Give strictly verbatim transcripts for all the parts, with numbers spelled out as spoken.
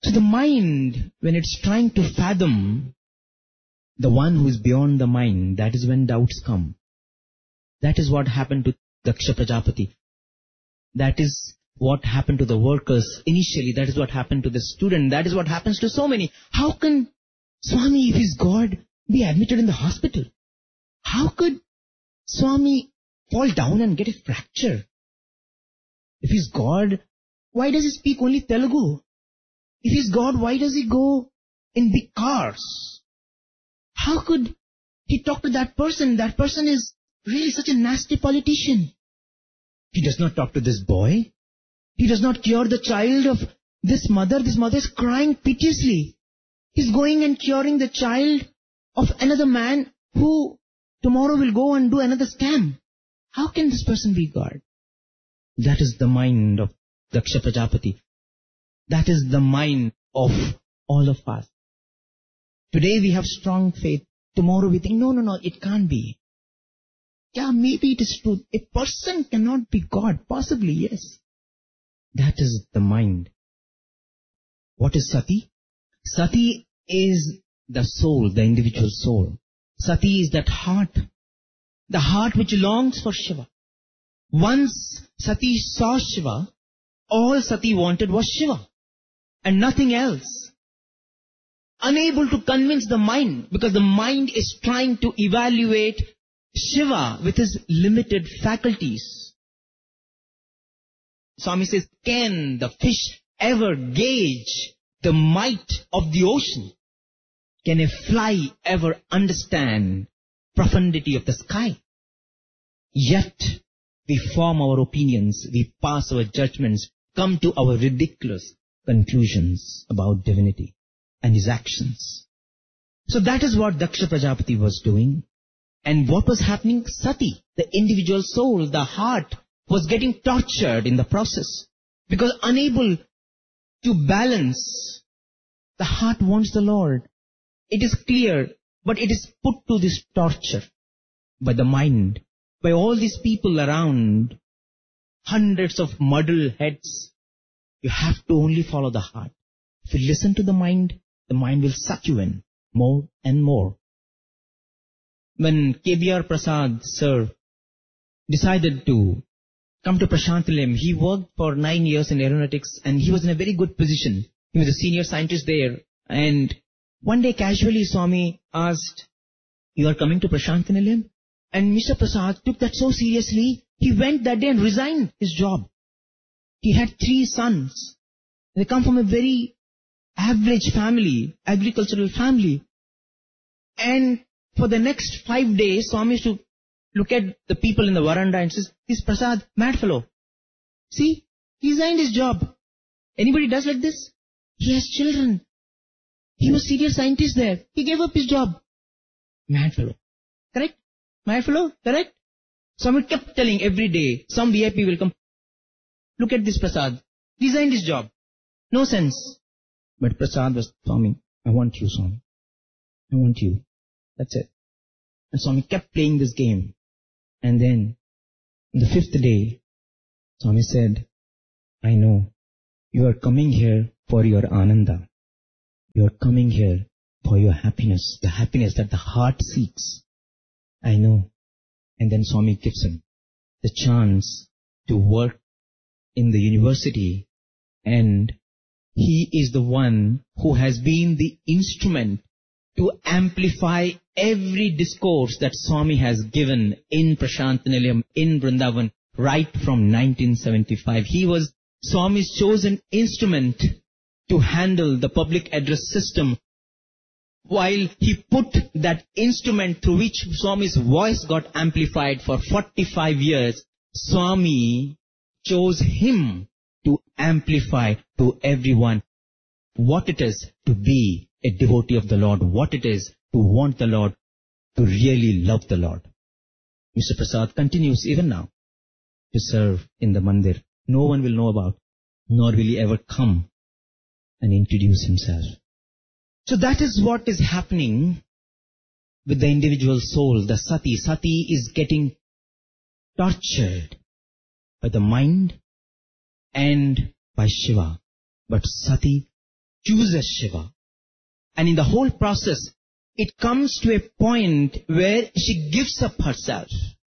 So the mind, when it's trying to fathom the one who is beyond the mind, that is when doubts come. That is what happened to Daksha Prajapati. That is what happened to the workers initially. That is what happened to the student. That is what happens to so many. How can Swami, if he's God, be admitted in the hospital? How could Swami fall down and get a fracture? If he's God, why does he speak only Telugu? If he's God, why does he go in big cars? How could he talk to that person? That person is really such a nasty politician. He does not talk to this boy. He does not cure the child of this mother. This mother is crying piteously. He's going and curing the child of another man who tomorrow will go and do another scam. How can this person be God? That is the mind of Daksha Prajapati. That is the mind of all of us. Today we have strong faith. Tomorrow we think, no, no, no, it can't be. Yeah, maybe it is true. A person cannot be God. Possibly, yes. That is the mind. What is Sati? Sati is the soul, the individual soul. Sati is that heart. The heart which longs for Shiva. Once Sati saw Shiva, all Sati wanted was Shiva and nothing else. Unable to convince the mind, because the mind is trying to evaluate Shiva with his limited faculties. Swami says, can the fish ever gauge the might of the ocean? Can a fly ever understand profundity of the sky? Yet we form our opinions, we pass our judgments, come to our ridiculous conclusions about divinity and his actions. So that is what Daksha Prajapati was doing. And what was happening? Sati, the individual soul, the heart, was getting tortured in the process. Because unable to balance, the heart wants the Lord. It is clear, but it is put to this torture by the mind, by all these people around, hundreds of muddle heads. You have to only follow the heart. If you listen to the mind, the mind will suck you in more and more. When K B R Prasad, sir, decided to come to Prashant Nilayam, he worked for nine years in aeronautics and he was in a very good position. He was a senior scientist there. And one day casually Swami asked, you are coming to Prashant Nilayam? And Mister Prasad took that so seriously, he went that day and resigned his job. He had three sons. They come from a very average family, agricultural family. And for the next five days, Swami used to look at the people in the veranda and says, this Prasad, mad fellow. See, he resigned his job. Anybody does like this? He has children. He was senior scientist there. He gave up his job. Mad fellow. Correct? Mad fellow? Correct? Swami kept telling every day, some V I P will come. Look at this Prasad. Resigned his job. No sense. But Prasad was, Swami, I want you, Swami. I want you. That's it. And Swami kept playing this game. And then, on the fifth day, Swami said, I know, you are coming here for your ananda. You are coming here for your happiness, the happiness that the heart seeks. I know. And then Swami gives him the chance to work in the university, and he is the one who has been the instrument to amplify every discourse that Swami has given in Prashant Nilayam, in Vrindavan, right from nineteen seventy-five. He was Swami's chosen instrument to handle the public address system. While he put that instrument through which Swami's voice got amplified for forty-five years, Swami chose him to amplify to everyone what it is to be a devotee of the Lord, what it is to want the Lord, to really love the Lord. Mister Prasad continues even now to serve in the mandir. No one will know about, nor will he ever come and introduce himself. So that is what is happening with the individual soul, the Sati. Sati is getting tortured by the mind and by Shiva. But Sati chooses Shiva. And in the whole process, it comes to a point where she gives up herself,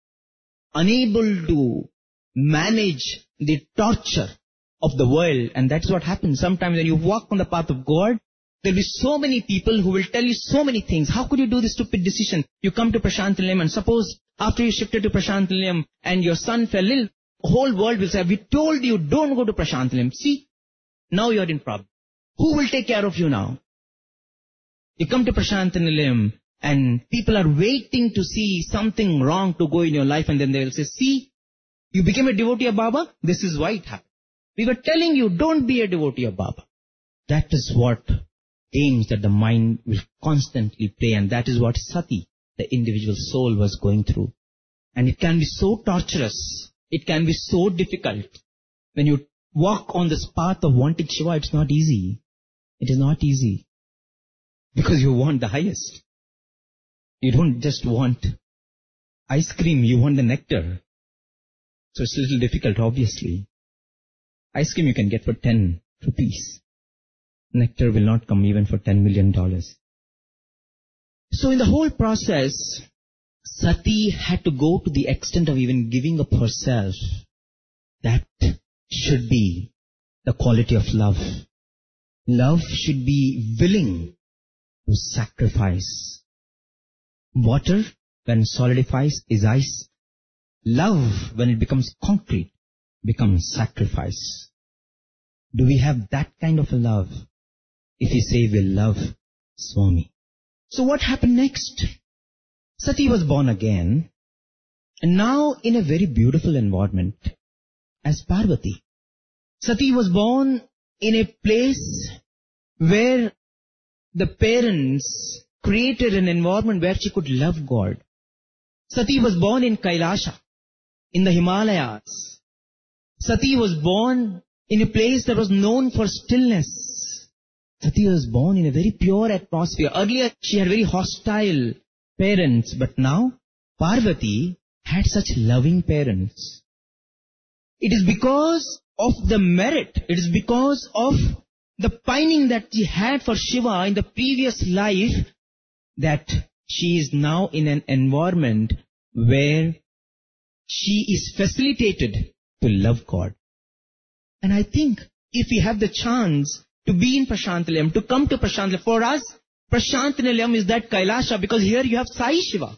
unable to manage the torture of the world. And that's what happens. Sometimes when you walk on the path of God, there will be so many people who will tell you so many things. How could you do this stupid decision? You come to Prashant Nilayam, and suppose after you shifted to Prashant Nilayam and your son fell ill, the whole world will say, we told you, don't go to Prashant Nilayam. See, now you're in problem. Who will take care of you now? You come to Prashant Nilayam and people are waiting to see something wrong to go in your life, and then they will say, see, you became a devotee of Baba, this is why it happened. We were telling you, don't be a devotee of Baba. That is what aims that the mind will constantly play, and that is what Sati, the individual soul, was going through. And it can be so torturous, it can be so difficult. When you walk on this path of wanting Shiva, it's not easy. It is not easy. Because you want the highest. You don't just want ice cream, you want the nectar. So it's a little difficult, obviously. Ice cream you can get for ten rupees. Nectar will not come even for ten million dollars. So in the whole process, Sati had to go to the extent of even giving up herself. That should be the quality of love. Love should be willing to sacrifice. Water, when solidifies, is ice. Love, when it becomes concrete, becomes sacrifice. Do we have that kind of a love? If we say we love Swami. So what happened next? Sati was born again, and now in a very beautiful environment as Parvati. Sati was born in a place where the parents created an environment where she could love God. Sati was born in Kailasha, in the Himalayas. Sati was born in a place that was known for stillness. Sati was born in a very pure atmosphere. Earlier, she had very hostile parents, but now Parvati had such loving parents. It is because of the merit, it is because of the pining that she had for Shiva in the previous life that she is now in an environment where she is facilitated to love God. And I think if we have the chance to be in Prashant Nilayam, to come to Prashant Nilayam, for us, Prashant Nilayam is that Kailasha, because here you have Sai Shiva.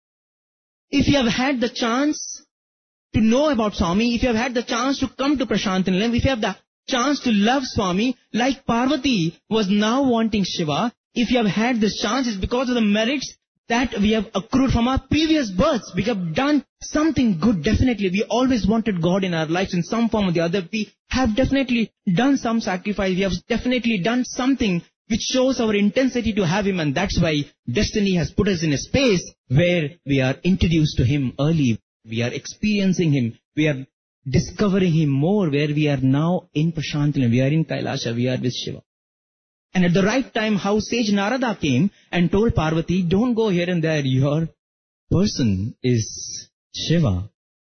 If you have had the chance to know about Swami, if you have had the chance to come to Prashant Nilayam, if you have the chance to love Swami, like Parvati was now wanting Shiva, if you have had this chance, it's because of the merits that we have accrued from our previous births. We have done something good, definitely. We always wanted God in our lives in some form or the other. We have definitely done some sacrifice. We have definitely done something which shows our intensity to have Him, and that's why destiny has put us in a space where we are introduced to Him early. We are experiencing Him. We are discovering Him more, where we are now in Prashant Nilayam. We are in Kailasha. We are with Shiva. And at the right time, how sage Narada came and told Parvati, don't go here and there, your person is Shiva.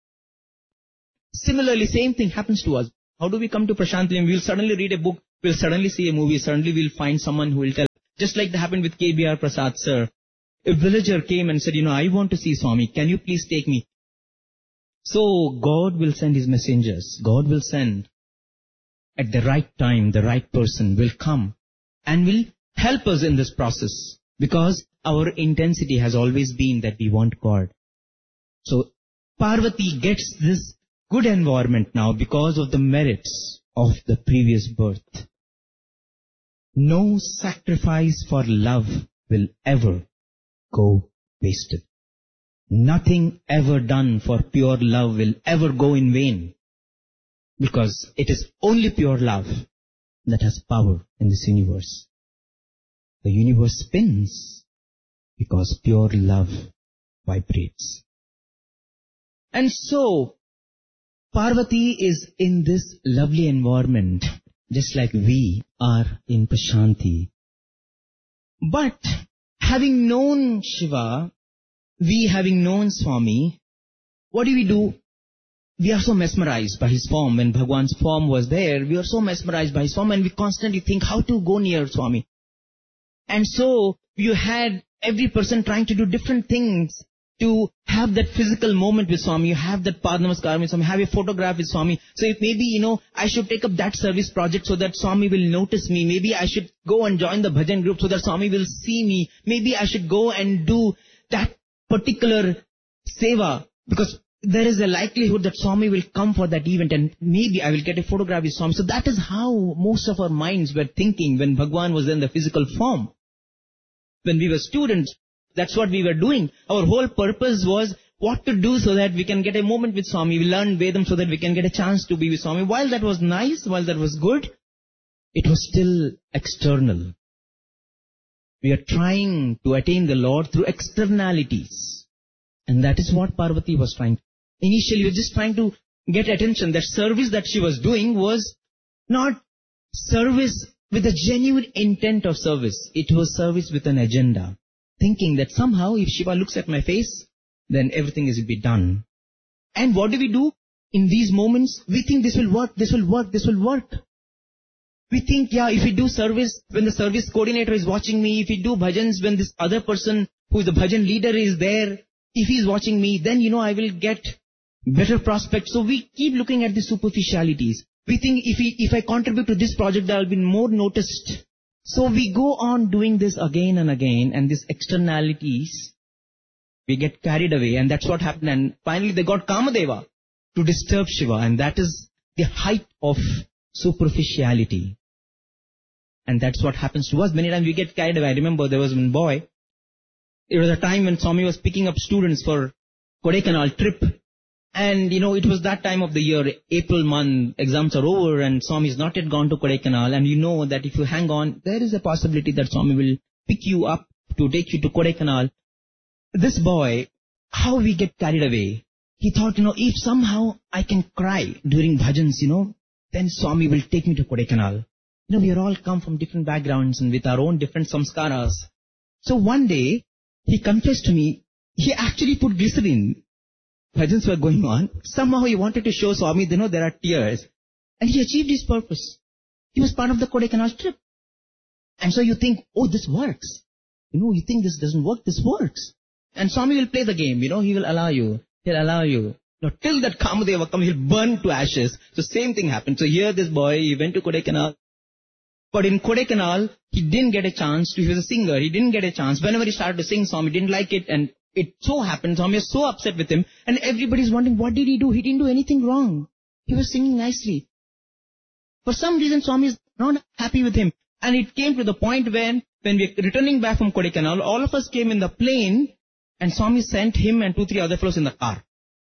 Similarly, same thing happens to us. How do we come to Prashant Nilayam? We'll suddenly read a book, we'll suddenly see a movie, suddenly we'll find someone who will tell. Just like that happened with K B R Prasad, sir. A villager came and said, you know, I want to see Swami, can you please take me? So God will send His messengers. God will send. At the right time, the right person will come and will help us in this process, because our intensity has always been that we want God. So Parvati gets this good environment now because of the merits of the previous birth. No sacrifice for love will ever go wasted. Nothing ever done for pure love will ever go in vain, because it is only pure love that has power in this universe. The universe spins because pure love vibrates. And so, Parvati is in this lovely environment, just like we are in Prashanti. But, having known Shiva, we having known Swami, what do we do? we are so mesmerized by his form. When Bhagwan's form was there, we are so mesmerized by his form, and we constantly think how to go near Swami. And so you had every person trying to do different things to have that physical moment with Swami. You have that Pad Namaskar with Swami, have a photograph with Swami. So if maybe, you know, I should take up that service project so that Swami will notice me. Maybe I should go and join the bhajan group so that Swami will see me. Maybe I should go and do that particular seva, because there is a likelihood that Swami will come for that event and maybe I will get a photograph with Swami. So that is how most of our minds were thinking when Bhagwan was in the physical form. When we were students, that's what we were doing. Our whole purpose was what to do so that we can get a moment with Swami. We learned Vedam so that we can get a chance to be with Swami. While that was nice, while that was good, it was still external. We are trying to attain the Lord through externalities. And that is what Parvati was trying. Initially, she was just trying to get attention. That service that she was doing was not service with a genuine intent of service. It was service with an agenda. Thinking that somehow if Shiva looks at my face, then everything is to be done. And what do we do? In these moments, we think this will work, this will work, this will work. We think, yeah, if we do service when the service coordinator is watching me, if we do bhajans when this other person who is the bhajan leader is there, if he is watching me, then, you know, I will get better prospects. So we keep looking at the superficialities. We think if we, if I contribute to this project, I will be more noticed. So we go on doing this again and again, and these externalities, we get carried away, and that's what happened. And finally they got Kamadeva to disturb Shiva, and that is the height of superficiality. And that's what happens to us. Many times we get carried away. I remember there was one boy, it was a time when Swami was picking up students for Kodaikanal trip. And, you know, it was that time of the year, April month, exams are over and Swami has not yet gone to Kodaikanal. And you know that if you hang on, there is a possibility that Swami will pick you up to take you to Kodaikanal. This boy, how we get carried away. He thought, you know, if somehow I can cry during bhajans, you know, then Swami will take me to Kodaikanal. You know, we are all come from different backgrounds and with our own different samskaras. So one day, he confessed to me, he actually put glycerin. Bhajans were going on. Somehow he wanted to show Swami, you know, there are tears. And he achieved his purpose. He was part of the Kodaikanal trip. And so you think, oh, this works. You know, you think this doesn't work, this works. And Swami will play the game, you know, he will allow you. He'll allow you. Now, till that Kamadeva comes, he'll burn to ashes. So same thing happened. So here this boy, he went to Kodaikanal. But in Kodaikanal, he didn't get a chance to, he was a singer, he didn't get a chance. Whenever he started to sing, Swami didn't like it, and it so happened, Swami was so upset with him, and everybody's wondering, what did he do? He didn't do anything wrong. He was singing nicely. For some reason, Swami is not happy with him. And it came to the point when, when we were returning back from Kodaikanal, all of us came in the plane, and Swami sent him and two, three other fellows in the car.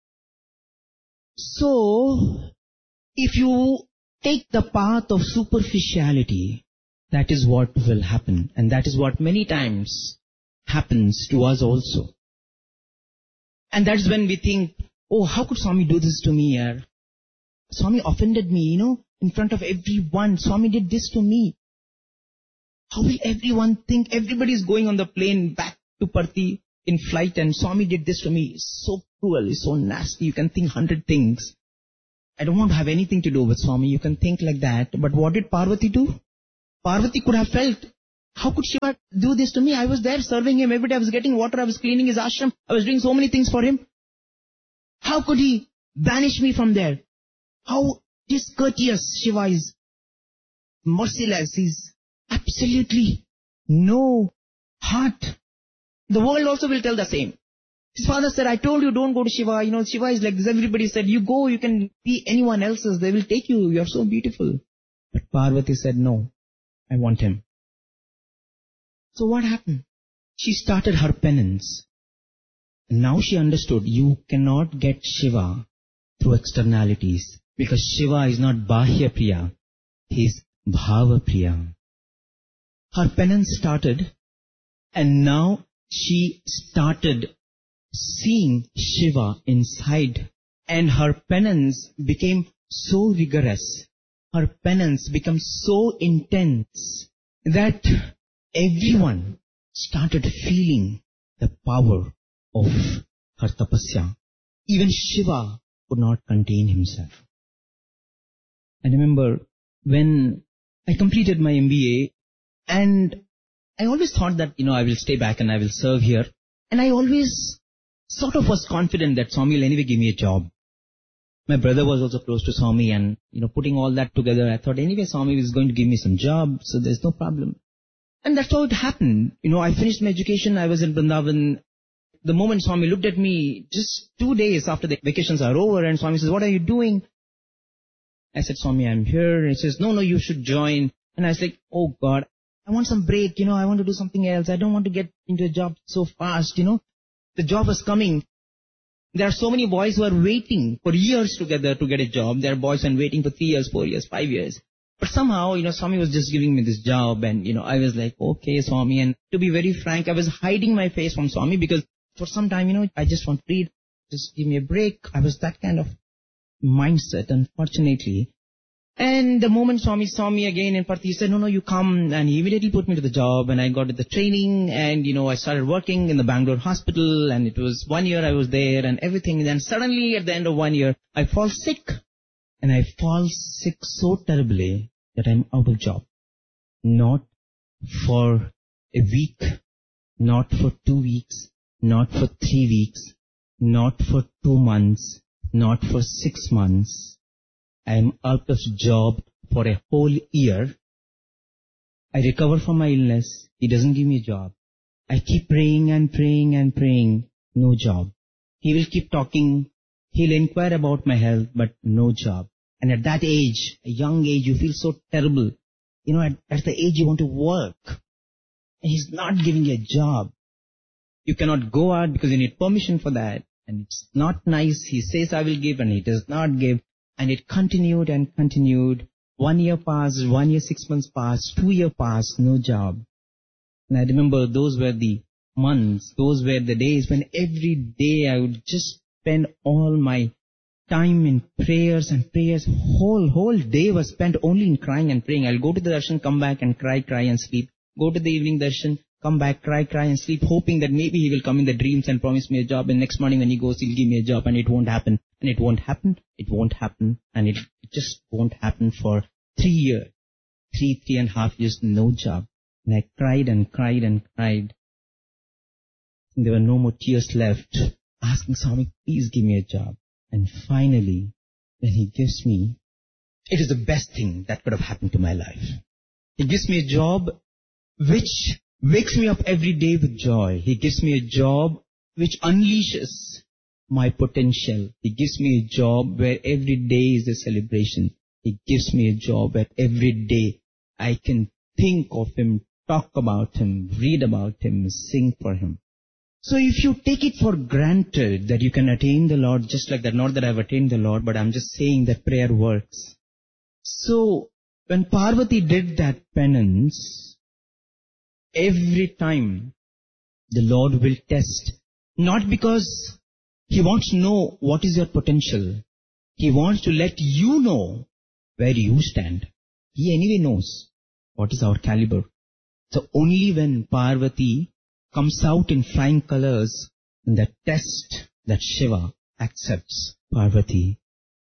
So, if you take the path of superficiality, that is what will happen. And that is what many times happens to us also. And that's when we think, oh, how could Swami do this to me here? Swami offended me, you know, in front of everyone. Swami did this to me. How will everyone think? Everybody is going on the plane back to Parthi in flight and Swami did this to me. It's so cruel, it's so nasty. You can think hundred things. I don't want to have anything to do with Swami. You can think like that. But what did Parvati do? Parvati could have felt, how could Shiva do this to me? I was there serving him every day. I was getting water. I was cleaning his ashram. I was doing so many things for him. How could he banish me from there? How discourteous Shiva is. Merciless. He's absolutely no heart. The world also will tell the same. His father said, I told you don't go to Shiva. You know, Shiva is like this. Everybody said, you go, you can be anyone else's. They will take you. You are so beautiful. But Parvati said, no, I want him. So what happened? She started her penance. And now she understood you cannot get Shiva through externalities. Because Shiva is not Bahya Priya. He is Bhava Priya. Her penance started. And now she started seeing Shiva inside, and her penance became so rigorous, her penance became so intense that everyone started feeling the power of her tapasya. Even Shiva could not contain himself. I remember when I completed my M B A, and I always thought that, you know, I will stay back and I will serve here. And I always sort of was confident that Swami will anyway give me a job. My brother was also close to Swami, and, you know, putting all that together, I thought anyway Swami is going to give me some job, so there's no problem. And that's how it happened. You know, I finished my education, I was in Vrindavan. The moment Swami looked at me, just two days after the vacations are over, and Swami says, what are you doing? I said, Swami, I'm here. He says, no, no, you should join. And I was like, oh God, I want some break, you know, I want to do something else. I don't want to get into a job so fast, you know. The job was coming. There are so many boys who are waiting for years together to get a job. There are boys who are waiting for three years, four years, five years. But somehow, you know, Swami was just giving me this job, and, you know, I was like, okay, Swami. And to be very frank, I was hiding my face from Swami because for some time, you know, I just want to read, just give me a break. I was that kind of mindset, unfortunately. And the moment Swami saw me again in Parthi, he said, no, no, you come. And he immediately put me to the job, and I got the training, and, you know, I started working in the Bangalore hospital, and it was one year I was there and everything. And then suddenly at the end of one year, I fall sick. And I fall sick so terribly that I'm out of job. Not for a week, not for two weeks, not for three weeks, not for two months, not for six months. I am out of job for a whole year. I recover from my illness. He doesn't give me a job. I keep praying and praying and praying. No job. He will keep talking. He'll inquire about my health, but no job. And at that age, a young age, you feel so terrible. You know, at, at the age you want to work. And he's not giving you a job. You cannot go out because you need permission for that. And it's not nice. He says, I will give, and he does not give. And it continued and continued. One year passed, one year, six months passed, two year passed, no job. And I remember those were the months, those were the days when every day I would just spend all my time in prayers and prayers. Whole, whole day was spent only in crying and praying. I'll go to the darshan, come back and cry, cry and sleep. Go to the evening darshan, come back, cry, cry and sleep, hoping that maybe he will come in the dreams and promise me a job, and next morning when he goes, he'll give me a job, and it won't happen. And it won't happen, it won't happen, and it just won't happen for three years. Three, three and a half years, no job. And I cried and cried and cried. And there were no more tears left, asking Swami, please give me a job. And finally, when he gives me, it is the best thing that could have happened to my life. He gives me a job which wakes me up every day with joy. He gives me a job which unleashes my potential. He gives me a job where every day is a celebration. He gives me a job where every day I can think of him, talk about him, read about him, sing for him. So if you take it for granted that you can attain the Lord just like that, not that I've attained the Lord, but I'm just saying that prayer works. So when Parvati did that penance, every time the Lord will test, not because He wants to know what is your potential. He wants to let you know where you stand. He anyway knows what is our caliber. So only when Parvati comes out in flying colors in the test that Shiva accepts Parvati.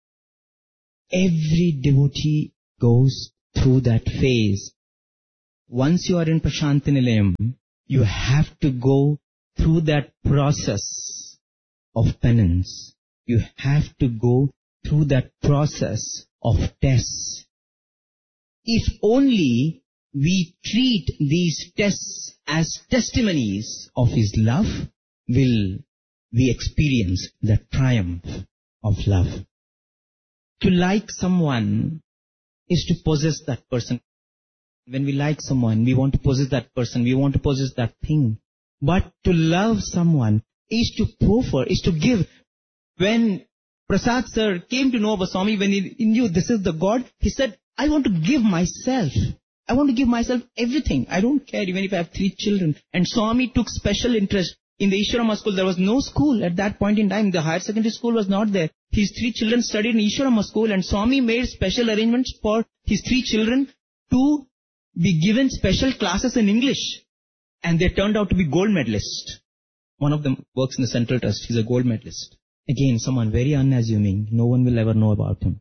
Every devotee goes through that phase. Once you are in Prashanti Nilayam, you have to go through that process of penance. You have to go through that process of tests. If only we treat these tests as testimonies of His love, will we experience the triumph of love. To like someone is to possess that person. When we like someone, we want to possess that person, we want to possess that thing. But to love someone is to proffer, is to give. When Prasad sir came to know about Swami, when he knew this is the God, he said, I want to give myself. I want to give myself everything. I don't care even if I have three children. And Swami took special interest in the Ishwarama school. There was no school at that point in time. The higher secondary school was not there. His three children studied in Ishwarama school, and Swami made special arrangements for his three children to be given special classes in English. And they turned out to be gold medalists. One of them works in the Central Trust. He's a gold medalist. Again, someone very unassuming. No one will ever know about him.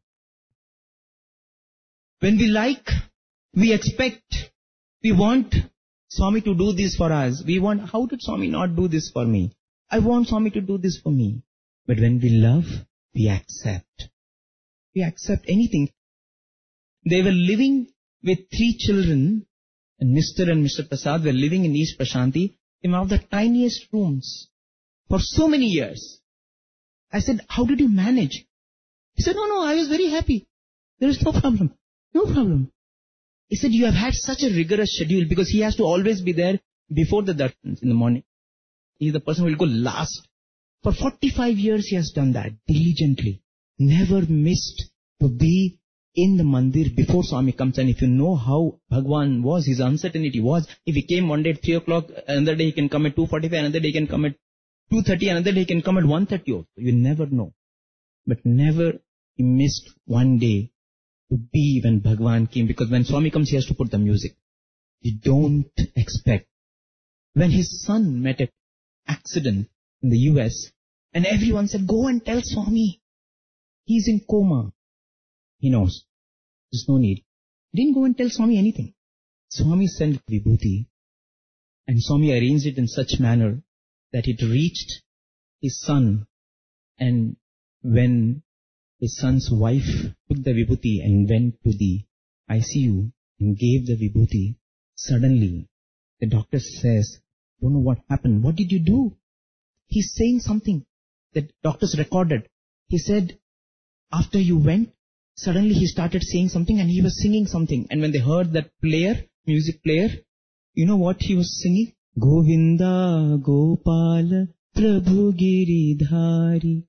When we like, we expect, we want Swami to do this for us. We want, how did Swami not do this for me? I want Swami to do this for me. But when we love, we accept. We accept anything. They were living with three children, and Mister and Mister Prasad were living in East Prashanti in one of the tiniest rooms for so many years. I said, how did you manage? He said, no, no, I was very happy. There is no problem. No problem. He said, you have had such a rigorous schedule because he has to always be there before the darshans in the morning. He is the person who will go last. For forty-five years he has done that diligently. Never missed to be in the mandir before Swami comes. And if you know how Bhagwan was, his uncertainty was, if he came one day at three o'clock, another day he can come at two forty-five, another day he can come at two thirty, another day he can come at one thirty also. You never know. But never he missed one day to be when Bhagwan came, because when Swami comes, he has to put the music. You don't expect. When his son met an accident in the U S, and everyone said, go and tell Swami, he's in coma. He knows. There's no need. Didn't go and tell Swami anything. Swami sent Vibhuti, and Swami arranged it in such manner that it reached his son, and when his son's wife took the Vibhuti and went to the I C U and gave the Vibhuti, suddenly the doctor says, don't know what happened. What did you do? He's saying something that doctors recorded. He said, after you went, suddenly he started saying something and he was singing something. And when they heard that player, music player, you know what he was singing? Govinda Gopala Prabhu Giridhari,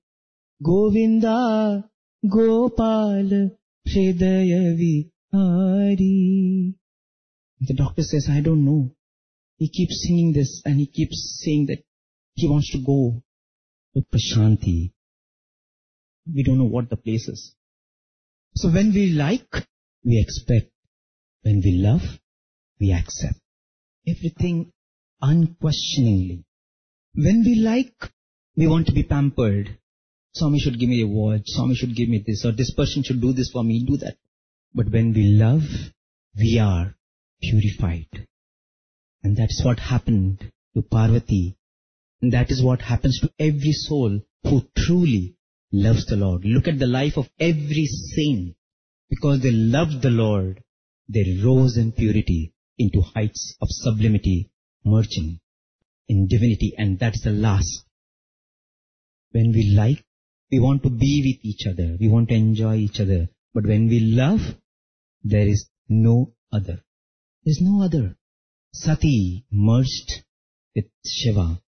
Govinda Gopala Hridaya Vihari. The doctor says, I don't know. He keeps singing this and he keeps saying that he wants to go to Prashanti. We don't know what the place is. So when we like, we expect. When we love, we accept. Everything unquestioningly. When we like, we want to be pampered. Swami should give me a watch, Swami should give me this, or this person should do this for me, do that. But when we love, we are purified. And that's what happened to Parvati. And that is what happens to every soul who truly loves the Lord. Look at the life of every saint. Because they loved the Lord, they rose in purity into heights of sublimity, merging in divinity. And that's the last. When we like, we want to be with each other. We want to enjoy each other. But when we love, there is no other. There is no other. Sati merged with Shiva.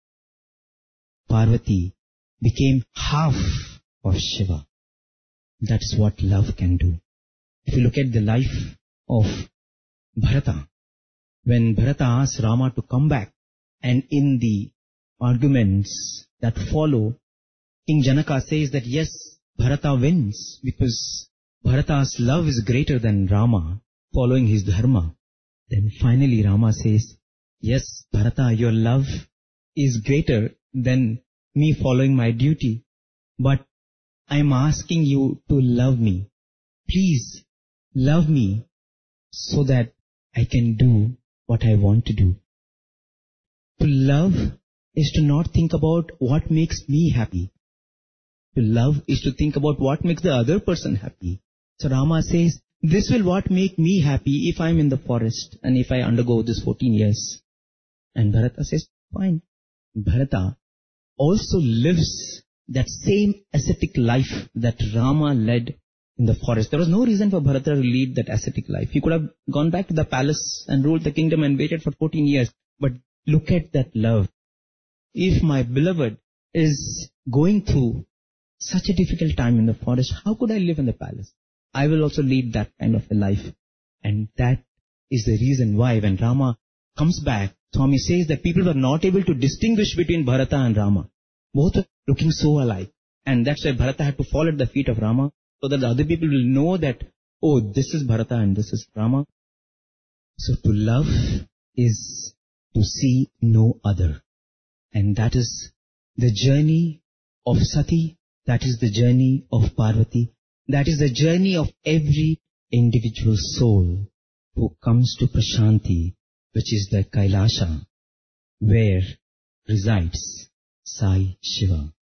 Parvati became half of Shiva. That's what love can do. If you look at the life of Bharata, when Bharata asked Rama to come back, and in the arguments that follow, King Janaka says that yes, Bharata wins because Bharata's love is greater than Rama following his dharma. Then finally Rama says, yes, Bharata, your love is greater than me following my duty, but I am asking you to love me. Please love me so that I can do what I want to do. To love is to not think about what makes me happy. To love is to think about what makes the other person happy. So Rama says, this will what make me happy if I'm in the forest and if I undergo this fourteen years. And Bharata says, fine. Bharata also lives that same ascetic life that Rama led in the forest. There was no reason for Bharata to lead that ascetic life. He could have gone back to the palace and ruled the kingdom and waited for fourteen years. But look at that love. If my beloved is going through such a difficult time in the forest, how could I live in the palace? I will also lead that kind of a life. And that is the reason why when Rama comes back, Swami says that people were not able to distinguish between Bharata and Rama. Both were looking so alike. And that's why Bharata had to fall at the feet of Rama, so that the other people will know that, oh, this is Bharata and this is Rama. So to love is to see no other. And that is the journey of Sati, That is the journey of Parvati. That is the journey of every individual soul who comes to Prashanti, which is the Kailasha, where resides Sai Shiva.